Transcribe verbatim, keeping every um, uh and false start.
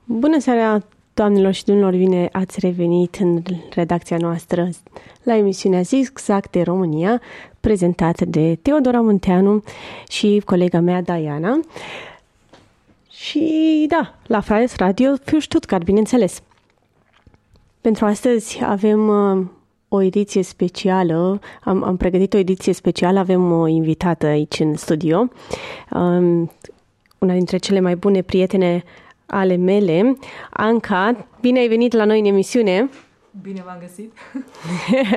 Bună seara, doamnelor și domnilor, bine ați revenit în redacția noastră la emisiunea Zigzag de România, prezentată de Teodora Munteanu și colega mea Diana. Și da, la Freies Radio für Stuttgart, bineînțeles. Pentru astăzi avem uh, o ediție specială, am, am pregătit o ediție specială, avem o invitată aici în studio, um, una dintre cele mai bune prietene ale mele, Anca. Bine ai venit la noi în emisiune! Bine v-am găsit!